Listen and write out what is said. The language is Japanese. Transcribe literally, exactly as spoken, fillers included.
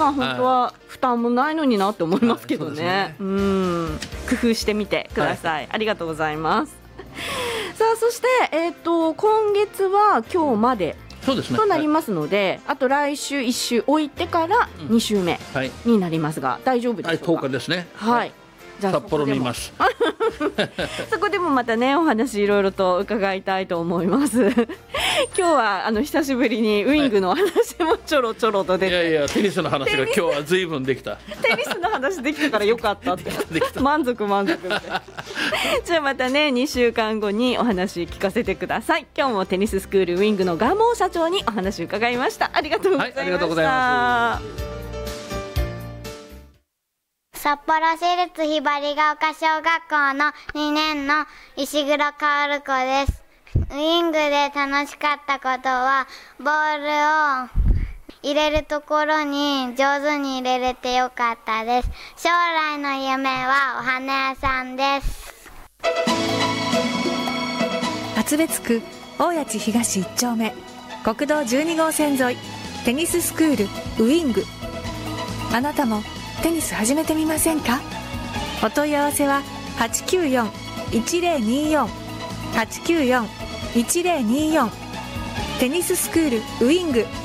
まあ本当は負担もないのになって思いますけどね、ね、うん、工夫してみてください、はい、ありがとうございます。さあそして、えー、と今月は今日までそうですね、 となりますので、はい、あと来週いっ週置いてからに週目になりますが、うん、はい、大丈夫でしょうか。 とおかですね、 はい、はい、じゃあ札幌にいますそこでもまたねお話いろいろと伺いたいと思います今日はあの久しぶりにウイングの話もちょろちょろと出て、 はい、いやいやテニスの話が今日は随分できたテニスの話できたからよかったって満足満足じゃあまたねにしゅうかんごにお話聞かせてください。今日もテニススクールウイングの蒲生社長にお話伺いました。ありがとうございました、はい、ありがとうございます。 札幌市立ひばりが丘小学校のにねんの石黒かおる子です。ウイングで楽しかったことは、ボールを入れるところに上手に入れれてよかったです。将来の夢はお花屋さんです。 厚別区大谷地東いち丁目国道じゅうに号線沿いテニススクールウイング。あなたもテニス始めてみませんか？お問い合わせは はちきゅうよん いちゼロによん はちきゅうよん いちゼロによん テニススクールウイング。